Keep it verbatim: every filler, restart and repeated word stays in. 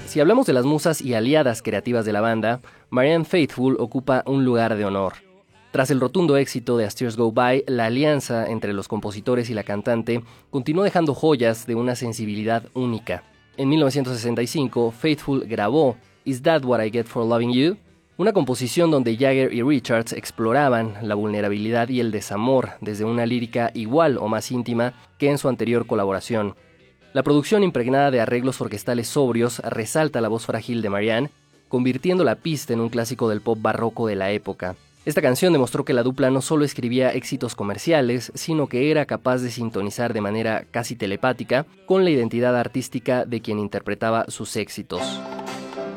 Si hablamos de las musas y aliadas creativas de la banda, Marianne Faithfull ocupa un lugar de honor. Tras el rotundo éxito de As Tears Go By, la alianza entre los compositores y la cantante continuó dejando joyas de una sensibilidad única. En mil novecientos sesenta y cinco, Faithfull grabó Is That What I Get for Loving You?, una composición donde Jagger y Richards exploraban la vulnerabilidad y el desamor desde una lírica igual o más íntima que en su anterior colaboración. La producción impregnada de arreglos orquestales sobrios resalta la voz frágil de Marianne, convirtiendo la pista en un clásico del pop barroco de la época. Esta canción demostró que la dupla no solo escribía éxitos comerciales, sino que era capaz de sintonizar de manera casi telepática con la identidad artística de quien interpretaba sus éxitos.